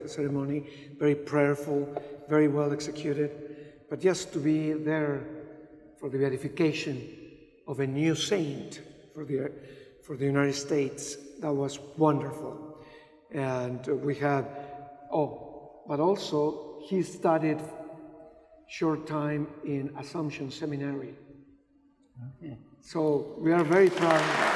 ceremony, very prayerful, very well executed. But just to be there for the beatification of a new saint for the United States, that was wonderful. And we had, but also he studied short time in Assumption Seminary. Okay. So we are very proud of that.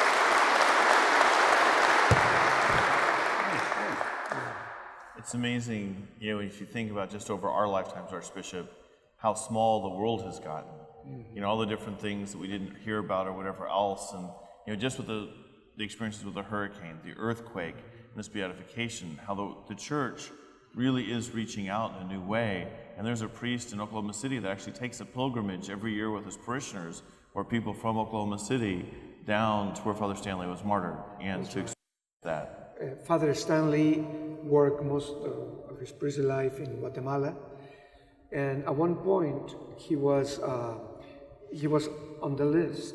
It's amazing, if you think about just over our lifetimes, Archbishop, how small the world has gotten. Mm-hmm. All the different things that we didn't hear about or whatever else. And, just with the experiences with the hurricane, the earthquake, and this beatification, how the church really is reaching out in a new way. And there's a priest in Oklahoma City that actually takes a pilgrimage every year with his parishioners, or people from Oklahoma City, down to where Father Stanley was martyred, and to experience that. Father Stanley worked most of his priestly life in Guatemala, and at one point he was on the list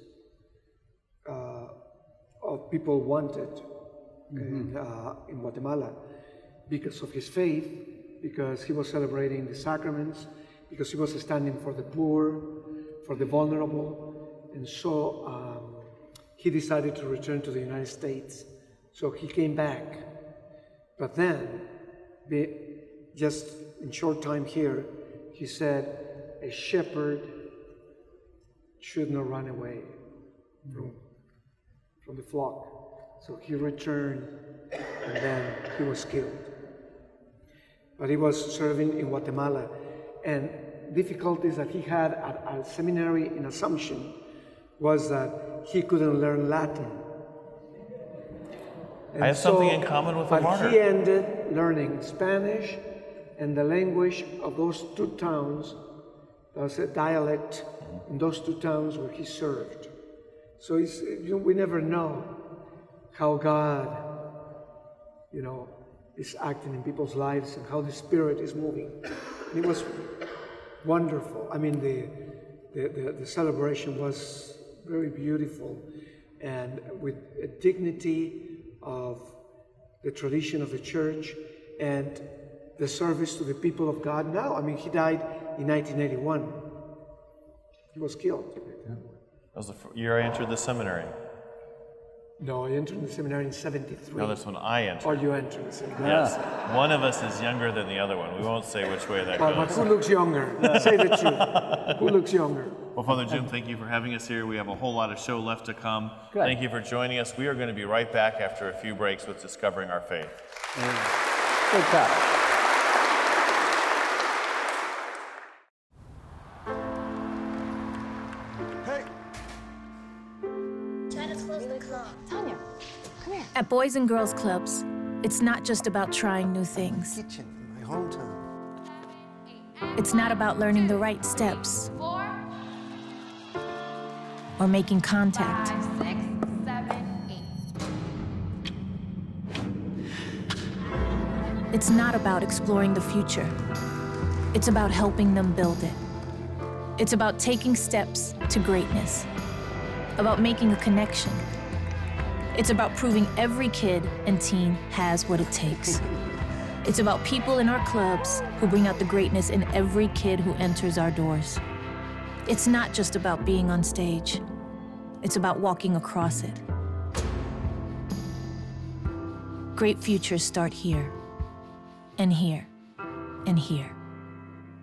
of people wanted in Guatemala because of his faith, because he was celebrating the sacraments, because he was standing for the poor, for the vulnerable, and so he decided to return to the United States. So he came back, but then, just in short time here, he said, a shepherd should not run away from the flock. So he returned, and then he was killed. But he was serving in Guatemala, and difficulties that he had at a seminary in Assumption was that he couldn't learn Latin. And I have something in common with a martyr. But he ended learning Spanish and the language of those two towns. There was a dialect in those two towns where he served. So we never know how God, is acting in people's lives and how the Spirit is moving. And it was wonderful. I mean, the celebration was very beautiful, and with a dignity of the tradition of the church and the service to the people of God now. I mean, he died in 1981. He was killed. Yeah. That was the year I entered the seminary. No, I entered the seminary in 73. No, that's when I entered. Or you entered the seminary. Yes. One of us is younger than the other one. We won't say which way that goes. But who looks younger? Say the truth. Who looks younger? Well, Father Jim, thank you for having us here. We have a whole lot of show left to come. Good. Thank you for joining us. We are going to be right back after a few breaks with Discovering Our Faith. Good job. At Boys and Girls Clubs, it's not just about trying new things. Kitchen in my hometown. It's not about learning the right steps or making contact. 5, 6, 7, 8. It's not about exploring the future. It's about helping them build it. It's about taking steps to greatness, about making a connection. It's about proving every kid and teen has what it takes. It's about people in our clubs who bring out the greatness in every kid who enters our doors. It's not just about being on stage. It's about walking across it. Great futures start here, and here, and here.